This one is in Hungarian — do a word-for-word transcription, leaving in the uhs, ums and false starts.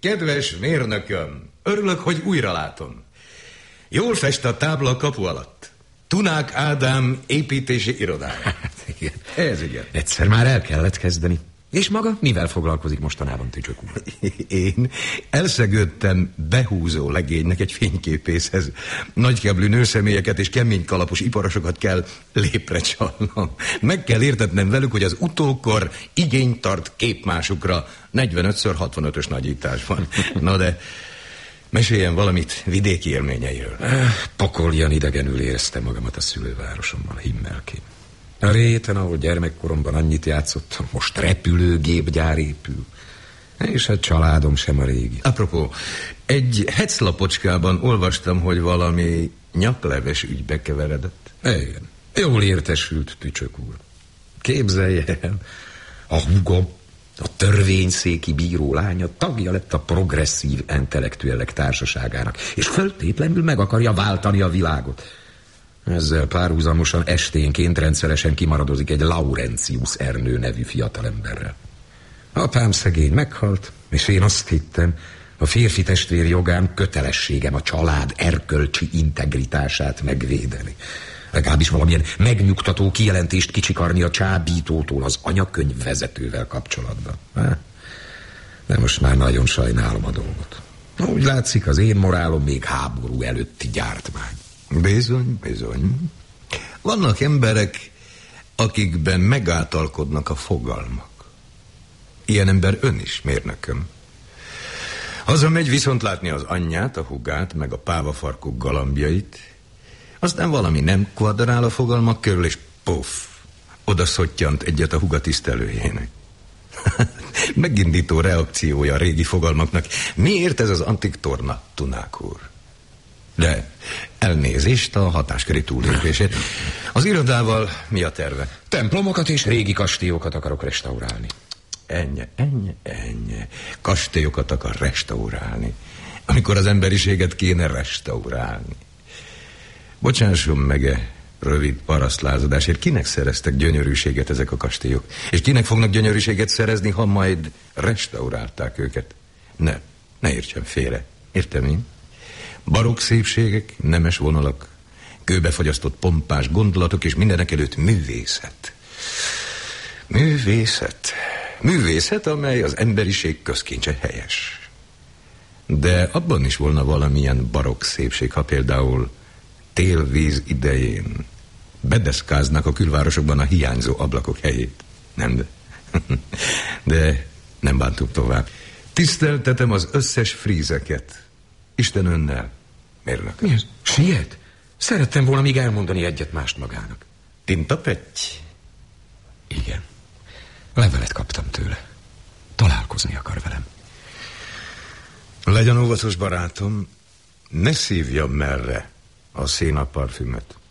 Kedves mérnököm, örülök, hogy újra látom. Jól fest a tábla a kapu alatt. Tunák Ádám építési irodája. Hát igen. Ez igen. Egyszer már el kellett kezdeni. És maga mivel foglalkozik mostanában, Tücsök úr? Én elszegődtem behúzó legénynek egy fényképészhez. Nagykeblű nőszemélyeket és kemény kalapos iparosokat kell lépre csalnom. Meg kell értetnem velük, hogy az utókor igényt tart képmásukra negyvenöt szor hatvanötös nagyításban. Na de meséljen valamit vidéki élményeiről. Pokoljan idegenül éreztem magamat a szülővárosomban, himmelkém. A réten, ahol gyermekkoromban annyit játszottam, most repülőgépgyár épül. És a családom sem a régi. Apropó, egy heclapocskában olvastam, hogy valami nyakleves ügybe keveredett. Igen, jól értesült, Tücsök úr. Képzelje el, a húgom, a törvényszéki bíró lánya tagja lett a progresszív intellektuellek társaságának, és föltétlenül meg akarja váltani a világot. Ezzel párhuzamosan esténként rendszeresen kimaradozik egy Laurentius Ernő nevű fiatalemberrel. Apám szegény meghalt, és én azt hittem, a férfi testvér jogán kötelességem a család erkölcsi integritását megvédeni. Legalábbis valamilyen megnyugtató kijelentést kicsikarni a csábítótól az anyakönyv vezetővel kapcsolatban. De most már nagyon sajnálom a dolgot. Úgy látszik, az én morálom még háború előtti gyártmány. Bizony, bizony. Vannak emberek, akikben megáltalkodnak a fogalmak. Ilyen ember ön is, mérnököm. Hazamegy viszont látni az anyját, a hugát, meg a pávafarkú galambjait, aztán valami nem kvadrál a fogalmak körül, és puff, oda szottyant egyet a huga tisztelőjének. Megindító reakciója a régi fogalmaknak. Miért ez az antik torna, Tunák úr? De elnézést a hatásköri túllépését. Az irodával mi a terve? Templomokat és régi kastélyokat akarok restaurálni. Ennyi, ennyi, ennyi. Kastélyokat akar restaurálni, amikor az emberiséget kéne restaurálni. Bocsásson meg, rövid parasztlázadásért, kinek szereztek gyönyörűséget ezek a kastélyok? És kinek fognak gyönyörűséget szerezni, ha majd restaurálták őket? Ne, ne értsen félre. Értem én? Barokk szépségek, nemes vonalak, kőbefagyasztott pompás gondolatok, és mindenek előtt művészet. Művészet. Művészet, amely az emberiség közkincse helyes. De abban is volna valamilyen barokk szépség, ha például télvíz idején bedeszkáznak a külvárosokban a hiányzó ablakok helyét. Nem, de... de nem bántuk tovább. Tiszteltetem az összes frízeket. Isten önnel, mérnök. Mi ez? Siet? Szerettem volna még elmondani egyet mást magának. Tintapetty? Igen. Levelet kaptam tőle. Találkozni akar velem. Legyen óvatos, barátom. Ne szívja merre a szénaparfümöt.